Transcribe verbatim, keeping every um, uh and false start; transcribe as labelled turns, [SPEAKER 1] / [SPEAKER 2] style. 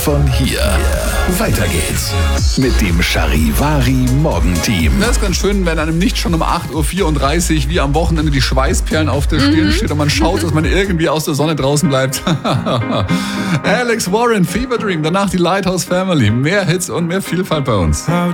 [SPEAKER 1] von hier. Weiter geht's mit dem Charivari Morgenteam.
[SPEAKER 2] Das ist ganz schön, wenn einem nicht schon um acht Uhr vierunddreißig wie am Wochenende die Schweißperlen auf der Stirn mhm. steht und man schaut, dass man irgendwie aus der Sonne draußen bleibt. Alex Warren, Fever Dream, danach die Lighthouse Family. Mehr Hits und mehr Vielfalt bei uns.